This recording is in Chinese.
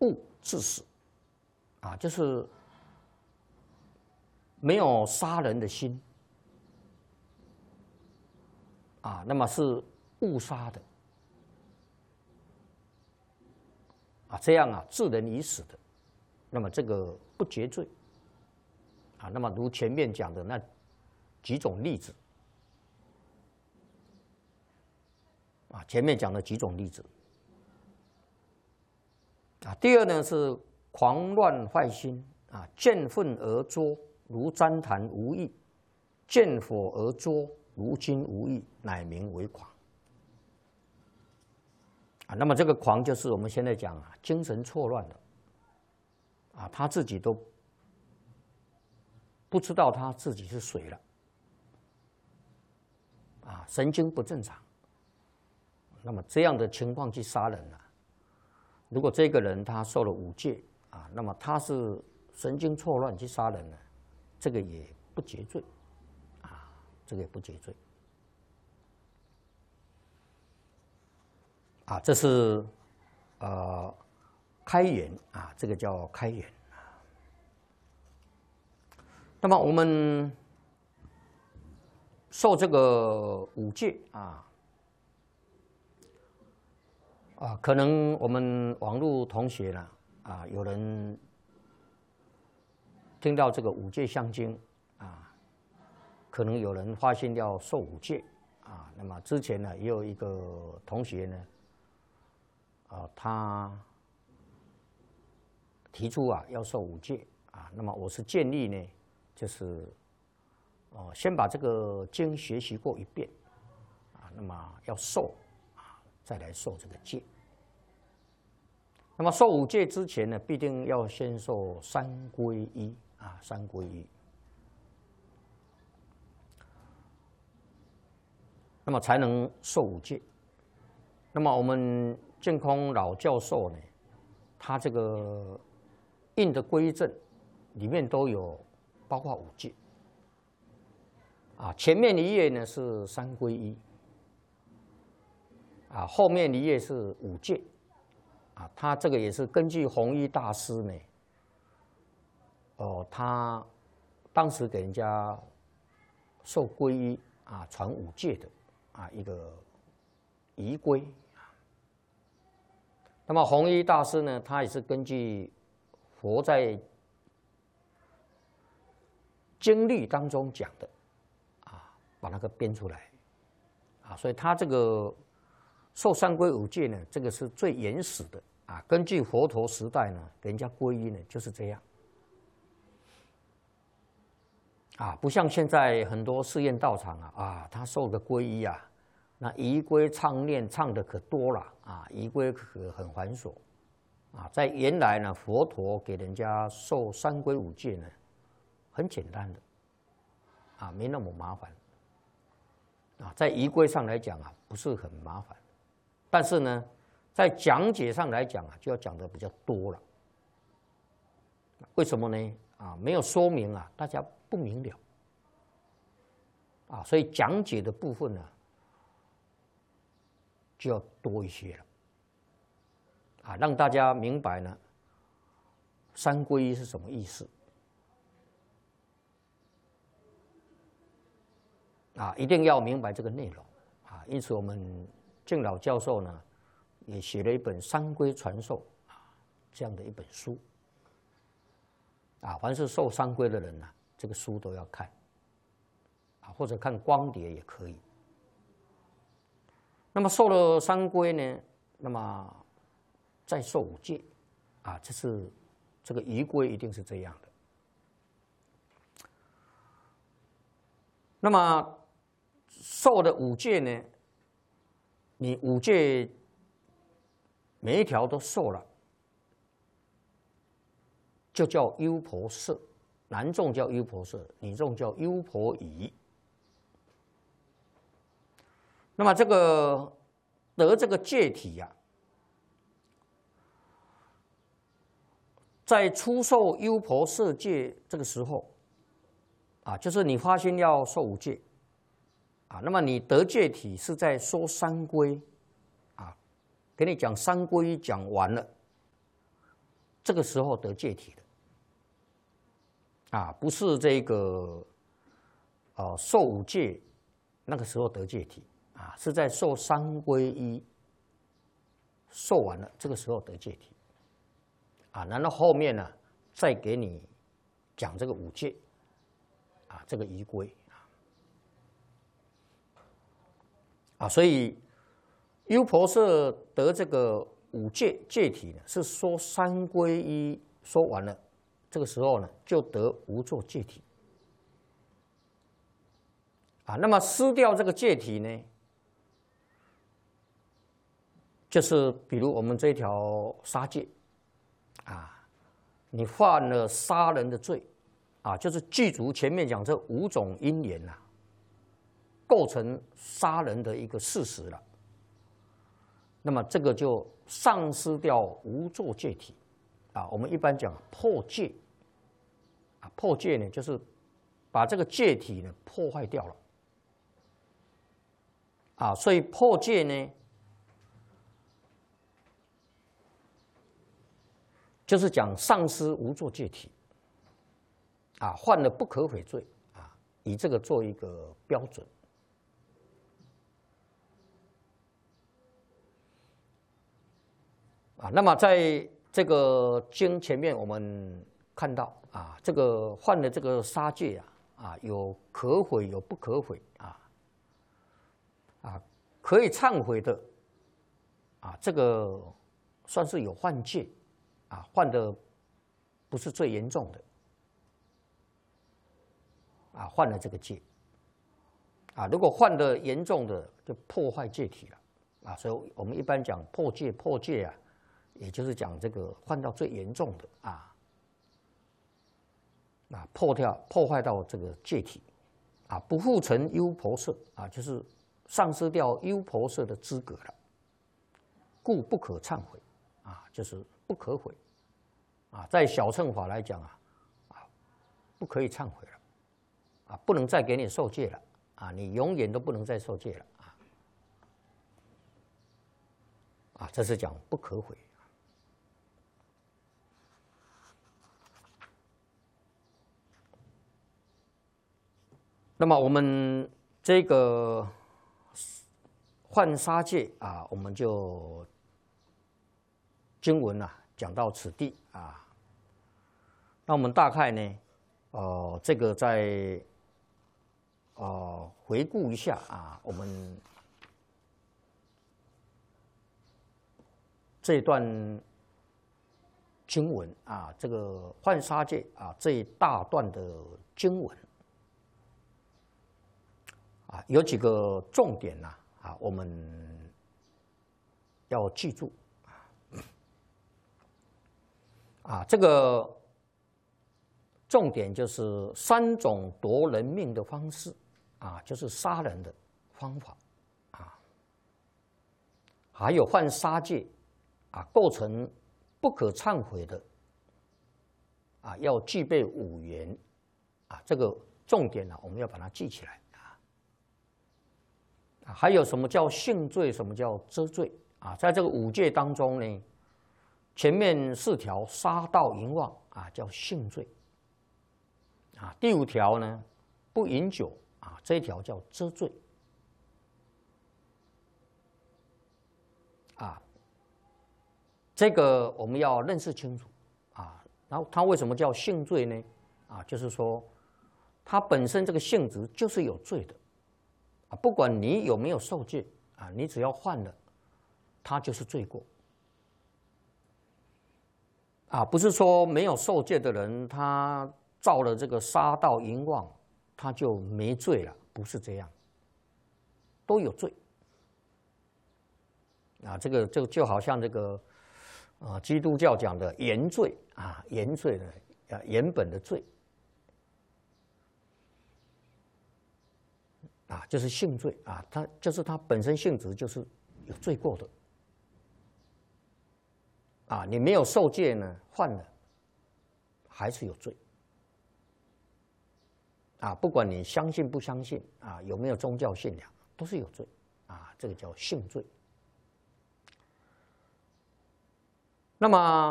勿致死，啊，就是没有杀人的心，啊，那么是误杀的，啊，这样啊致人于死的，那么这个不结罪，啊，那么如前面讲的那几种例子，啊，前面讲的几种例子。啊，第二呢是狂乱坏心啊，见粪而作，如旃檀无益；见火而作，如金无益，乃名为狂。啊，那么这个狂就是我们现在讲啊，精神错乱的，啊，他自己都不知道他自己是谁了，啊，神经不正常。那么这样的情况去杀人啊，如果这个人他受了五戒啊，那么他是神经错乱去杀人呢，这个也不结罪，啊，这个也不结罪。啊，这是开眼啊，这个叫开眼。那么我们受这个五戒啊。可能我们网络同学呢，啊，有人听到这个五戒相经啊，可能有人发心要受五戒啊。那么之前呢，也有一个同学呢，他提出啊要受五戒啊。那么我是建议呢，就是先把这个经学习过一遍啊，那么要受啊，再来受这个戒。那么受五戒之前呢，必定要先受三皈依啊，三皈依。那么才能受五戒。那么我们净空老教授呢，他这个印的规证里面都有包括五戒啊，前面一页呢是三皈依啊，后面一页是五戒。啊，他这个也是根据弘一大师呢，他当时给人家受皈依啊，传五戒的啊一个仪规。那么弘一大师呢，他也是根据佛在经律当中讲的啊，把那个编出来啊，所以他这个受三皈五戒呢，这个是最原始的啊。根据佛陀时代呢，给人家皈依呢就是这样啊，不像现在很多寺院道场啊，他受个皈依啊，那仪规唱念唱的可多了啊，仪规可很繁琐啊。在原来呢，佛陀给人家受三皈五戒呢，很简单的啊，没那么麻烦啊，在仪规上来讲啊，不是很麻烦。但是呢，在讲解上来讲啊，就要讲的比较多了。为什么呢？啊，没有说明啊，大家不明了啊，所以讲解的部分呢，就要多一些了啊，让大家明白呢，三皈依是什么意思啊，一定要明白这个内容啊。因此我们净老教授呢，也写了一本《三皈传授》啊这样的一本书啊，凡是受三皈的人呢，这个书都要看啊，或者看光碟也可以。那么受了三皈呢，那么再受五戒啊，这个仪规一定是这样的。那么受的五戒呢，你五戒每一条都受了，就叫优婆塞，男众叫优婆塞，女众叫优婆夷。那么这个得这个戒体呀，在出受优婆塞戒这个时候啊，就是你发心要受五戒啊，那么你得戒体是在说三皈啊，给你讲三皈讲完了这个时候得戒体的，啊，不是这个受五戒那个时候得戒体，啊，是在受三皈依受完了这个时候得戒体，啊，然后后面呢再给你讲这个五戒，啊，这个仪规，啊，所以优婆塞得这个五戒戒体呢，是说三皈依说完了，这个时候呢就得无作戒体。啊，那么失掉这个戒体呢，就是比如我们这条杀戒，啊，你犯了杀人的罪，啊，就是具足前面讲这5种因缘呐，构成杀人的一个事实了。那么这个就丧失掉无作戒体，啊，我们一般讲破戒，啊，破戒呢就是把这个戒体呢破坏掉了。啊，所以破戒呢，就是讲丧失无作戒体，啊，犯了不可悔罪，啊，以这个做一个标准。啊，那么在这个经前面我们看到，啊，这个犯了这个杀戒啊，有可悔有不可悔，啊，可以忏悔的，啊，这个算是有犯戒，啊，犯的不是最严重的，啊，犯了这个戒，啊，如果犯的严重的，就破坏戒体了，啊，所以我们一般讲破戒啊，也就是讲这个犯到最严重的，破坏到这个戒体，啊，不复成优婆塞，啊，就是丧失掉优婆塞的资格了，故不可忏悔，啊，就是不可悔，啊，在小乘法来讲不可以忏悔了，啊，不能再给你受戒了，啊，你永远都不能再受戒了，啊，这是讲不可悔。那么我们这个犯杀戒啊，我们就经文讲到此地啊。那我们大概呢，这个再回顾一下啊，我们这段经文啊，这个犯杀戒啊这一大段的经文。有几个重点我们要记住这个重点就是3种夺人命的方式就是杀人的方法还有犯杀戒构成不可忏悔的要具备5缘这个重点我们要把它记起来。还有什么叫性罪，什么叫遮罪在这个5戒当中呢，前面4条杀盗淫妄叫性罪第5条呢不饮酒这一条叫遮罪这个我们要认识清楚然后它为什么叫性罪呢就是说它本身这个性质就是有罪的不管你有没有受戒你只要犯了，它就是罪过不是说没有受戒的人他造了这个杀盗淫妄，他就没罪了，不是这样，都有罪这个就好像这个基督教讲的原罪原罪呢原本的罪。就是性罪它就是它本身性质就是有罪过的你没有受戒呢，犯了还是有罪不管你相信不相信有没有宗教信仰，都是有罪这个叫性罪。那么